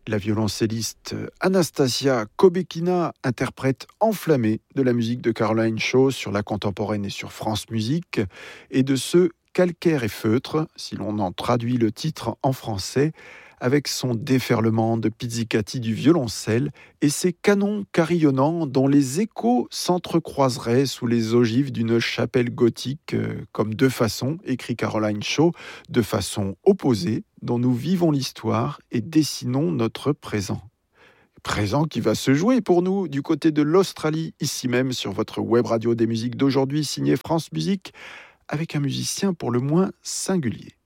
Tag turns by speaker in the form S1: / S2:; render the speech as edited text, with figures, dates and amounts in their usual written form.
S1: La violoncelliste Anastasia Kobekina interprète enflammée de la musique de Caroline Shaw sur la contemporaine et sur France Musique, et de ce calcaire et feutre, si l'on en traduit le titre en français, avec son déferlement de pizzicati du violoncelle et ses canons carillonnants dont les échos s'entrecroiseraient sous les ogives d'une chapelle gothique, comme deux façons, écrit Caroline Shaw, de façons opposées, dont nous vivons l'histoire et dessinons notre présent. Présent qui va se jouer pour nous du côté de l'Australie, ici même sur votre web radio des musiques d'aujourd'hui, signée France Musique, avec un musicien pour le moins singulier.